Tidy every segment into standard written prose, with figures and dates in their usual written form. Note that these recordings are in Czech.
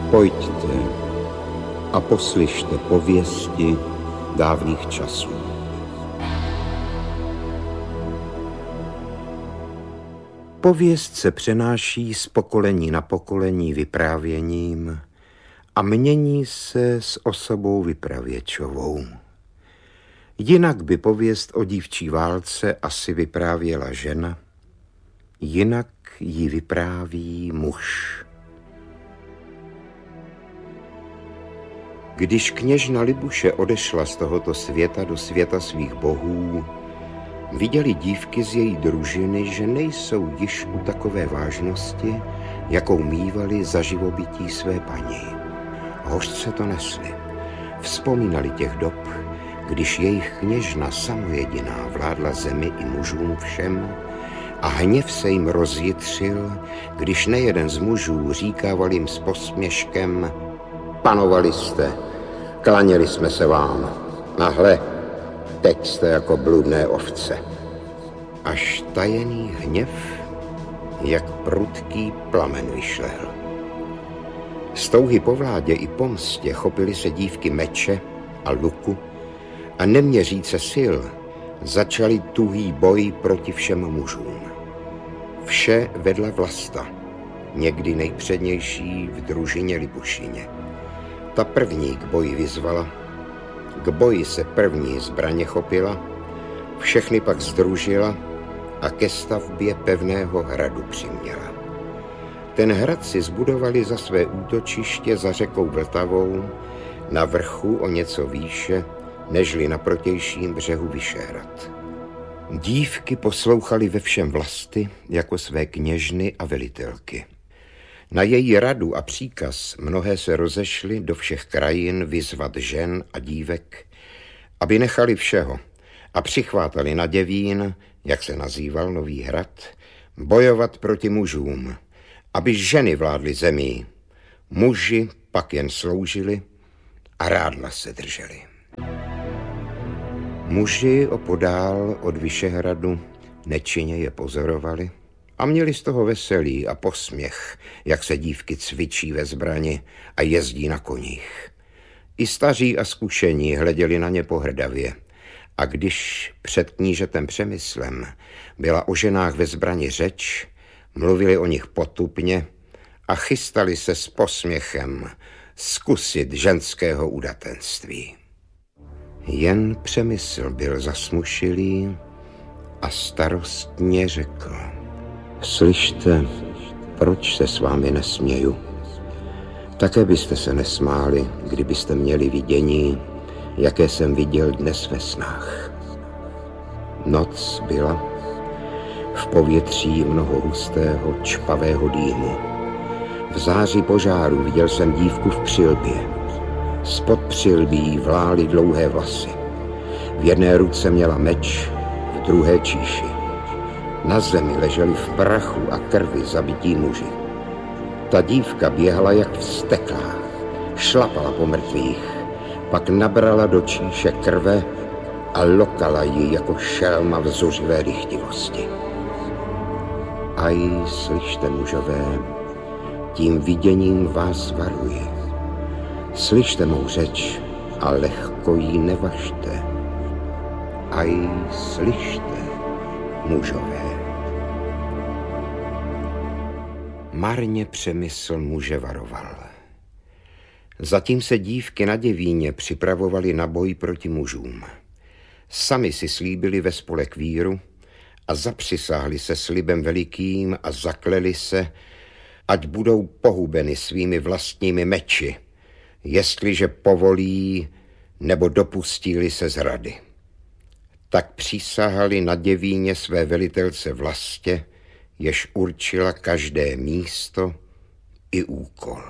Pojďte a poslyšte pověsti dávných časů. Pověst se přenáší z pokolení na pokolení vyprávěním a mění se s osobou vypravěčovou. Jinak by pověst o dívčí válce asi vyprávěla žena, jinak ji vypráví muž. Když kněžna Libuše odešla z tohoto světa do světa svých bohů, viděli dívky z její družiny, že nejsou již u takové vážnosti, jakou mívali za živobytí své paní. Hořce to nesli. Vzpomínali těch dob, když jejich kněžna samojediná vládla zemi i mužům všem a hněv se jim rozjitřil, když nejeden z mužů říkával jim s posměškem: panovali jste, klaněli jsme se vám, a hle, teď jste jako bludné ovce. Až tajený hněv, jak prudký plamen vyšlehl. Z touhy po vládě i pomstě chopily se dívky meče a luku a neměříce sil začali tuhý boj proti všem mužům. Vše vedla Vlasta, někdy nejpřednější v družině Libušině. Ta první k boji vyzvala, k boji se první zbraně chopila, všechny pak sdružila a ke stavbě pevného hradu přiměla. Ten hrad si zbudovali za své útočiště za řekou Vltavou, na vrchu o něco výše, nežli na protějším břehu Vyšehrad. Dívky poslouchaly ve všem Vlasty jako své kněžny a velitelky. Na její radu a příkaz mnohé se rozešly do všech krajin vyzvat žen a dívek, aby nechali všeho a přichvátali na Děvín, jak se nazýval Nový hrad, bojovat proti mužům, aby ženy vládly zemí, muži pak jen sloužili a rádla se drželi. Muži opodál od Vyšehradu nečinně je pozorovali a měli z toho veselí a posměch, jak se dívky cvičí ve zbrani a jezdí na koních. I staří a zkušení hleděli na ně pohrdavě a když před knížetem Přemyslem byla o ženách ve zbrani řeč, mluvili o nich potupně a chystali se s posměchem zkusit ženského udatenství. Jen Přemysl byl zasmušilý a starostně řekl: slyšte, proč se s vámi nesměju? Také byste se nesmáli, kdybyste měli vidění, jaké jsem viděl dnes ve snách. Noc byla, v povětří mnoho hustého, čpavého dýmu. V záři požáru viděl jsem dívku v přilbě. Spod přilbí vlály dlouhé vlasy. V jedné ruce měla meč, v druhé číši. Na zemi leželi v prachu a krvi zabití muži. Ta dívka běhala jak vzteklá, šlapala po mrtvých, pak nabrala do číše krve a lokala ji jako šelma v zuřivé dychtivosti. Aj, slyšte, mužové, tím viděním vás varuji. Slyšte mou řeč a lehko jí nevažte. Aj, slyšte, mužové. Marně Přemysl muže varoval. Zatím se dívky na Děvíně připravovaly na boj proti mužům. Sami si slíbili ve spolek víru a zapřisáhli se slibem velikým a zakleli se, ať budou pohubeny svými vlastními meči, jestliže povolí nebo dopustí se zrady. Tak přísahali na Děvíně své velitelce Vlastě, jež určila každé místo i úkol.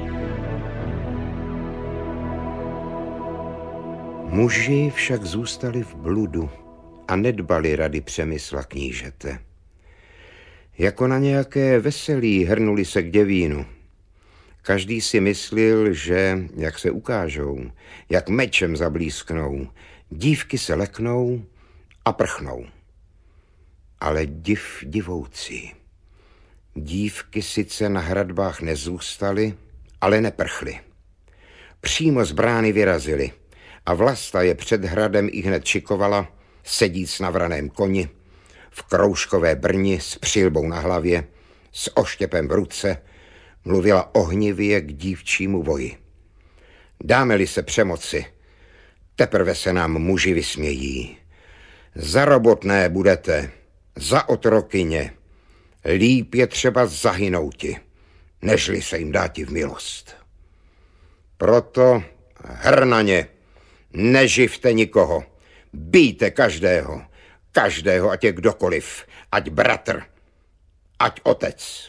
Muži však zůstali v bludu a nedbali rady Přemysla knížete. Jako na nějaké veselí hrnuli se k Děvínu. Každý si myslil, že, jak se ukážou, jak mečem zablísknou, dívky se leknou a prchnou. Ale div divoucí. Dívky sice na hradbách nezůstaly, ale neprchli. Přímo z brány vyrazili a Vlasta je před hradem ihned šikovala, sedíc na vraném koni, v kroužkové brni s přilbou na hlavě, s oštěpem v ruce, mluvila ohnivě k dívčímu voji. Dáme-li se přemoci, teprve se nám muži vysmějí. Za robotné budete, za otrokyně. Líp je třeba zahynouti, nežli se jim dáti v milost. Proto hrnaně, neživte nikoho, bijte každého, ať je kdokoliv, ať bratr, ať otec.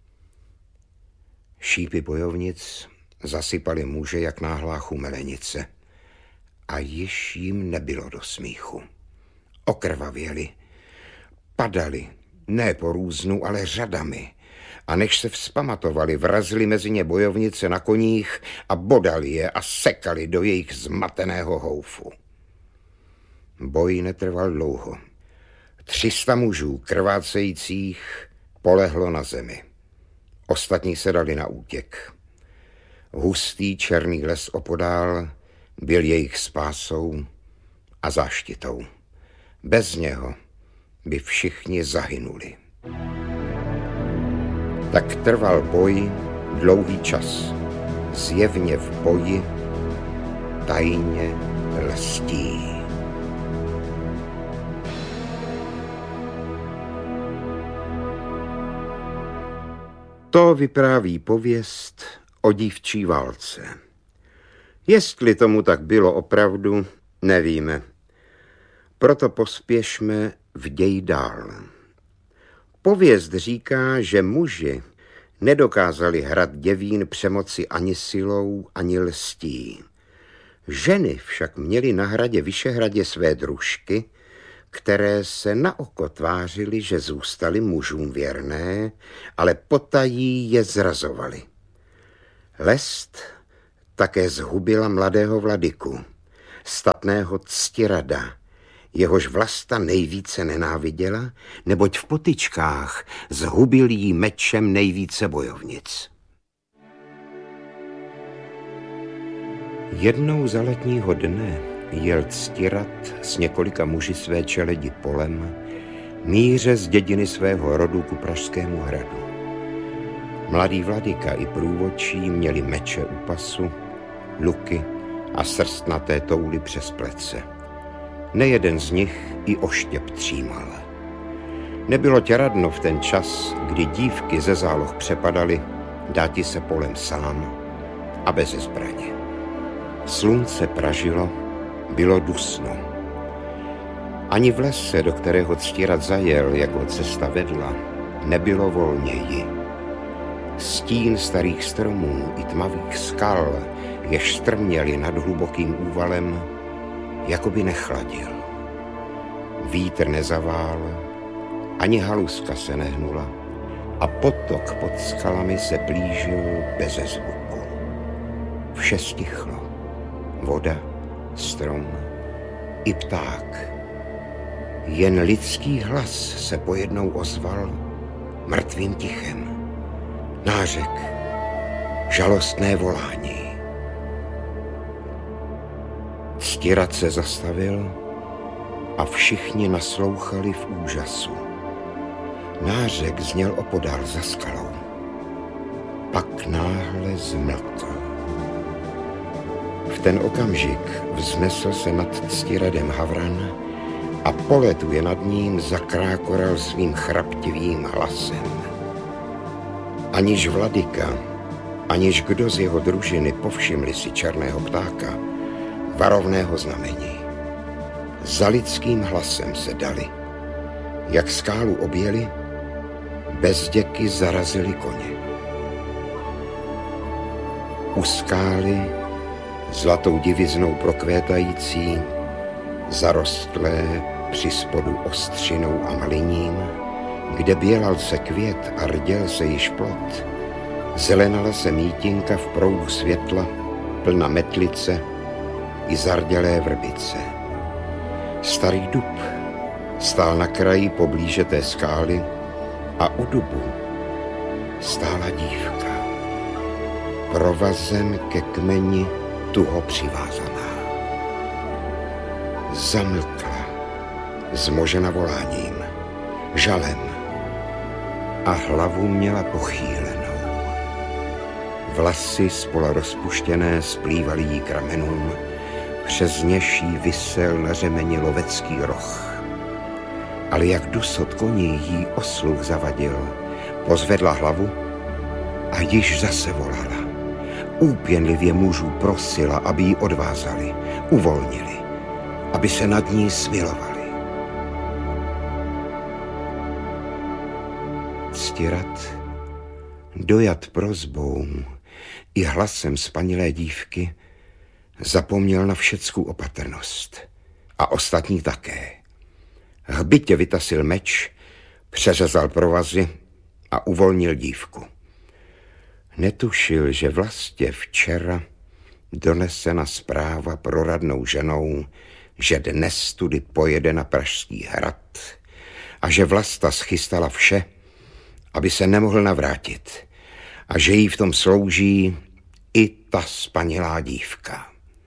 Šípy bojovnic zasypaly muže jak náhlá chumelenice a již jim nebylo do smíchu. Okrvavěli, padali, ne po různu, ale řadami, a než se vzpamatovali, vrazili mezi ně bojovnice na koních a bodali je a sekali do jejich zmateného houfu. Boj netrval dlouho. 300 mužů krvácejících polehlo na zemi. Ostatní se dali na útěk. Hustý černý les opodál byl jejich spásou a záštitou. Bez něho by všichni zahynuli. Tak trval boj dlouhý čas. Zjevně v boji tajně lstí. To vypráví pověst o dívčí válce. Jestli tomu tak bylo opravdu, nevíme. Proto pospěšme v ději dál. Pověst říká, že muži nedokázali hrad děvín přemoci ani silou, ani lstí. Ženy však měly na hradě Vyšehradě své družky, které se na oko tvářily, že zůstaly mužům věrné, ale potají je zrazovaly. Lest také zhubila mladého vladyku, statného Ctirada, jehož Vlasta nejvíce nenáviděla, neboť v potyčkách zhubil jí mečem nejvíce bojovnic. Jednou za letního dne jel Ctirad s několika muži své čeledi polem, míře z dědiny svého rodu ku Pražskému hradu. Mladý vladyka i průvodčí měli meče u pasu, luky a srstnaté touly přes plece. Nejeden z nich i oštěp třímal. Nebylo tě radno v ten čas, kdy dívky ze záloh přepadaly, dáti se polem sám a bez zbraně. Slunce pražilo, bylo dusno. Ani v lese, do kterého Ctirad zajel, jak ho cesta vedla, nebylo volněji. Stín starých stromů i tmavých skal, jež strměli nad hlubokým úvalem, jakoby nechladil. Vítr nezavál, ani haluska se nehnula a potok pod skalami se blížil beze zvuku. Vše stichlo. Voda, strom i pták. Jen lidský hlas se pojednou ozval mrtvým tichem. Nářek, žalostné volání. Ctirad se zastavil a všichni naslouchali v úžasu. Nářek zněl opodál za skalou. Pak náhle zmlkl. V ten okamžik vznesl se nad Ctiradem havran a poletuje nad ním zakrákoral svým chraptivým hlasem. Aniž vladyka, aniž kdo z jeho družiny povšimli si černého ptáka, varovného znamení. Za lidským hlasem se dali. Jak skálu objeli, bezděky zarazili koně. U skály, zlatou diviznou prokvétající, zarostlé při spodu ostřinou a maliním, kde bělal se květ a rděl se již plot, zelenala se mítinka v proudu světla, plna metlice i zardělé vrbice. Starý dub stál na kraji poblíže té skály a u dubu stála dívka. provazem ke kmeni tuho přivázaná. Zamlkla, zmožena voláním, žalem a hlavu měla pochýlenou. Vlasy spola rozpuštěné splývaly jí k ramenům, přes něž jí visel na řemeni lovecký roh. Ale jak dusot koní jí osluch zavadil, pozvedla hlavu a již zase volala. Úpěnlivě mužů prosila, aby ji odvázali, uvolnili, aby se nad ní smilovali. Ctirad, dojat prosbou i hlasem spanilé dívky, zapomněl na všeckou opatrnost a ostatní také. Hbitě vytasil meč, přeřezal provazy a uvolnil dívku. Netušil, že vlastně včera donesena zpráva proradnou ženou, že dnes tudy pojede na Pražský hrad a že Vlasta schystala vše, aby se nemohl navrátit a že jí v tom slouží i ta spanilá dívka.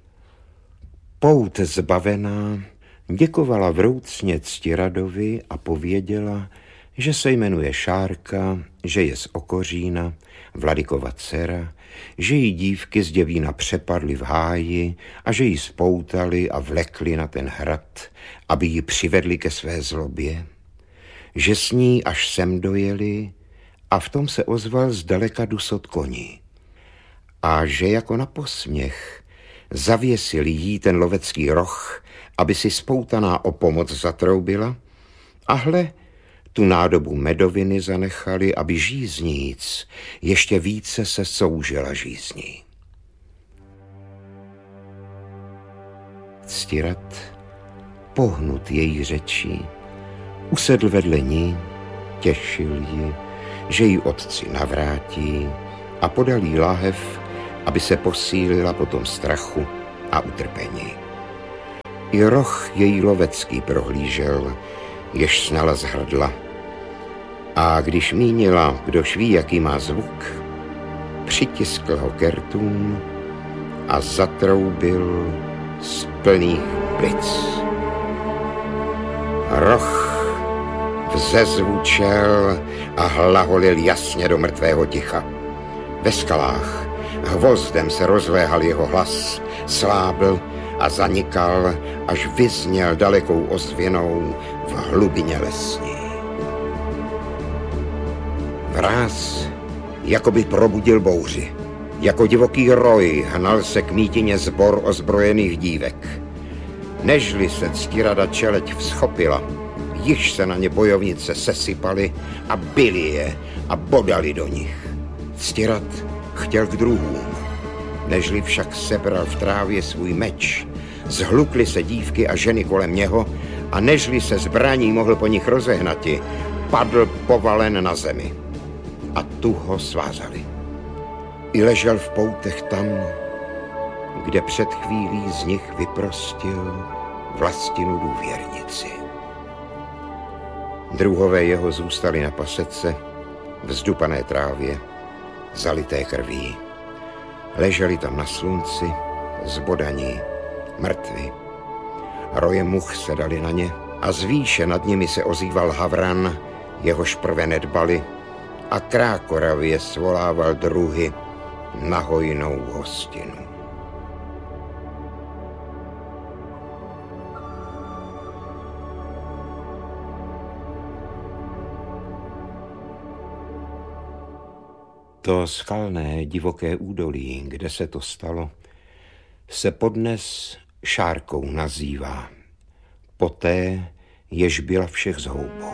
Pout zbavená děkovala vroucně Ctiradovi a pověděla, že se jmenuje Šárka, že je z Okořína, Vladykova dcera, že jí dívky z Děvína přepadly v háji a že ji spoutali a vlekli na ten hrad, aby ji přivedli ke své zlobě, že s ní až sem dojeli a v tom se ozval zdaleka dusot koní. A že jako na posměch zavěsil jí ten lovecký roh, aby si spoutaná o pomoc zatroubila, a hle, tu nádobu medoviny zanechali, aby žízníc ještě více se soužila žízní. Ctirad, pohnut její řečí, usedl vedle ní, těšil ji, že ji otci navrátí a podal jí láhev, aby se posílila po tom strachu a utrpení. I roh její lovecký prohlížel, jež snala z hrdla. A když mínila, kdož ví, jaký má zvuk, přitiskl ho ke rtům a zatroubil z plných plic. Roh vzezvučel a hlaholil jasně do mrtvého ticha. Ve skalách hvozdem se rozléhal jeho hlas, slábl a zanikal, až vyzněl dalekou ozvěnou v hlubině lesní. Vráz jakoby probudil bouři. Jako divoký roj hnal se k mítině sbor ozbrojených dívek. Nežli se Ctirada čeleť vzchopila, již se na ně bojovnice sesypaly a byli je a bodali do nich. Ctirad chtěl k druhům, nežli však sebral v trávě svůj meč, zhlukly se dívky a ženy kolem něho a nežli se zbraní mohl po nich rozehnati, padl povalen na zemi. A tu ho svázali. I ležel v poutech tam, kde před chvílí z nich vyprostil Vlastinu důvěrnici. Druhové jeho zůstali na pasece, v zdupané trávě, zalité krví. Leželi tam na slunci, zbodaní, mrtví. Roje much se dali na ně a z výše nad nimi se ozýval havran, jehož prve nedbali, a krákoravě svolával druhy na hojnou hostinu. To skalné divoké údolí, kde se to stalo, se podnes Šárkou nazývá, poté, jež byla všech zhoubou.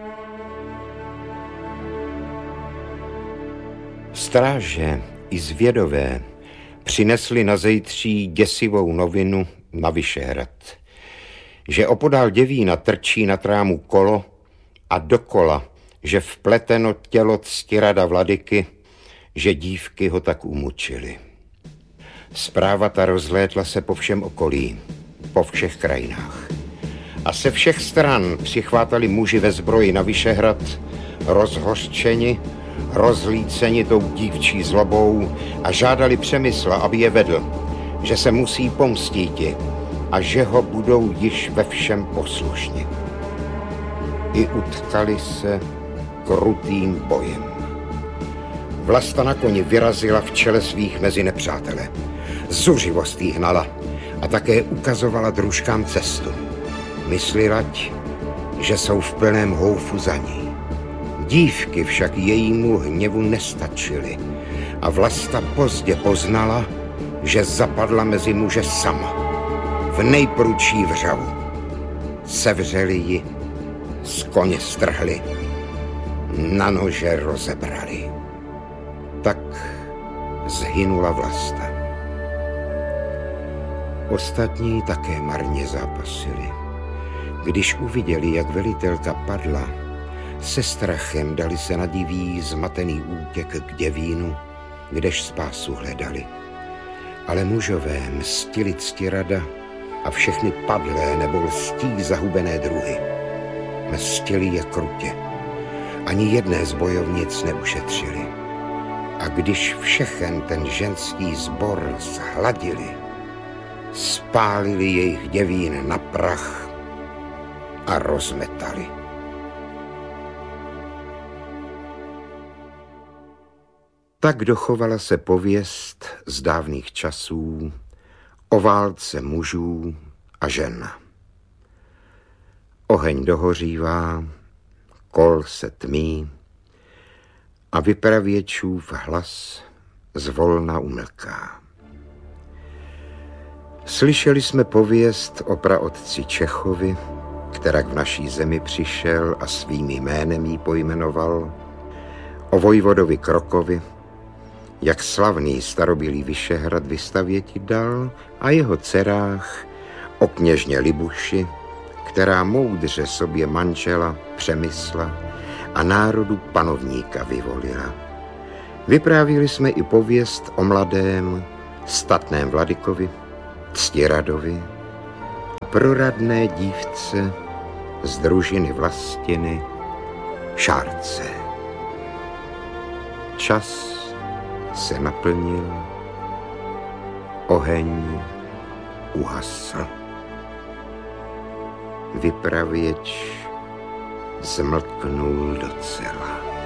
Stráže i zvědové přinesli na zejtří děsivou novinu na Vyšehrad, že opodál Děvína trčí na trámu kolo a dokola, že vpleteno tělo Ctirada Vladyky, že dívky ho tak umučily. Zpráva ta rozlétla se po všem okolí, po všech krajinách. A se všech stran přichvátali muži ve zbroji na Vyšehrad, rozhořčeni rozlíceni tou dívčí zlobou a žádali Přemysla, aby je vedl, že se musí pomstíti a že ho budou již ve všem poslušni. I utkali se krutým bojem. Vlasta na koni vyrazila v čele svých mezi nepřátele. Zuřivost jí hnala a také ukazovala družkám cestu. Myslilať, že jsou v plném houfu za ní. Dívky však jejímu hněvu nestačily a Vlasta pozdě poznala, že zapadla mezi muže sama. V nejprudší vřavu. Sevřeli ji, z koně strhli, na nože rozebrali. Tak zhynula Vlasta. Ostatní také marně zápasili. Když uviděli, jak velitelka padla, se strachem dali se na divý zmatený útěk k Děvínu, kdež spásu hledali. Ale mužové mstili Ctirada a všechny padlé nebo lstí zahubené druhy. Mstili je krutě. Ani jedné z bojovnic neušetřili. A když všechen ten ženský sbor zhladili, spálili jejich Děvín na prach a rozmetali. Tak dochovala se pověst z dávných časů o válce mužů a žen. Oheň dohořívá, kol se tmí a vypravěčův hlas zvolna umlká. Slyšeli jsme pověst o praotci Čechovi, kterak v naší zemi přišel a svým jménem jí pojmenoval, o vojvodovi Krokovi, jak slavný starobylý Vyšehrad vystavěti dal, a jeho dcerách, o kněžně Libuši, která moudře sobě manžela Přemysla a národu panovníka vyvolila. Vyprávili jsme i pověst o mladém, statném vladykovi, Ctiradovi, proradné dívce z družiny Vlastiny Šárce. Čas se naplnil, oheň uhasl. Vypravěč zmlknul docela.